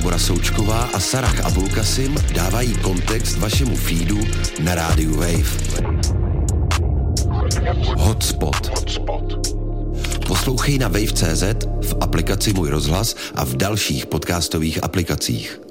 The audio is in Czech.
Barbora Součková a Sarah Abulkasim dávají kontext vašemu feedu na rádiu Wave. Hotspot. Poslouchej na wave.cz, v aplikaci Můj rozhlas a v dalších podcastových aplikacích.